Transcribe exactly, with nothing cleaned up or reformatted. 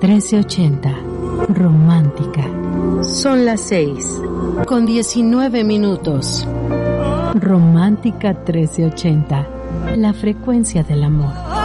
trece ochenta, romántica. Son las seis, con diecinueve minutos. Romántica trece ochenta, la frecuencia del amor.